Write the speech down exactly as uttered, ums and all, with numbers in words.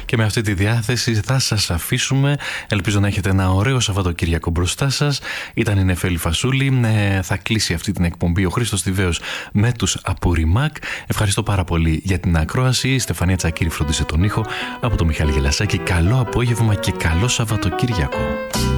Και με αυτή τη διάθεση θα σας αφήσουμε. Ελπίζω να έχετε ένα ωραίο Σαββατοκύριακο μπροστά σας. Ήταν η Νεφέλη Φασούλη. Ε, θα κλείσει αυτή την εκπομπή ο Χρήστος Τιβαίος με τους Απουριμάκ. Ευχαριστώ πάρα πολύ για την ακρόαση. Η Στεφανία Τσακίρη φρόντισε τον ήχο. Από το Μιχάλη Γελασάκη. Καλό απόγευμα και καλό Σαββατοκύριακο.